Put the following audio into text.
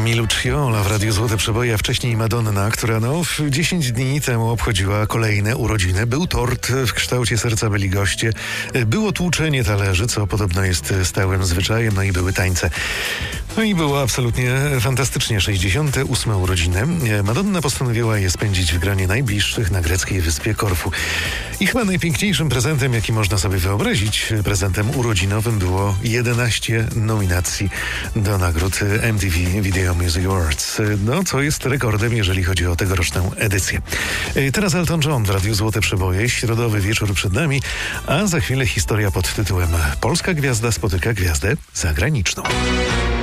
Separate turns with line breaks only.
Luciola w Radiu Złote Przeboje, a wcześniej Madonna, która 10 dni temu obchodziła kolejne urodziny. Był tort w kształcie serca byli goście, było tłuczenie talerzy, co podobno jest stałym zwyczajem, i były tańce. I było absolutnie fantastycznie. 68 urodziny. Madonna postanowiła je spędzić w gronie najbliższych na greckiej wyspie Korfu. I chyba najpiękniejszym prezentem, jaki można sobie wyobrazić, prezentem urodzinowym, było 11 nominacji do nagród MTV Video Music Awards. Co jest rekordem, jeżeli chodzi o tegoroczną edycję. Teraz Elton John w Radiu Złote Przeboje. Środowy wieczór przed nami, a za chwilę historia pod tytułem Polska gwiazda spotyka gwiazdę zagraniczną.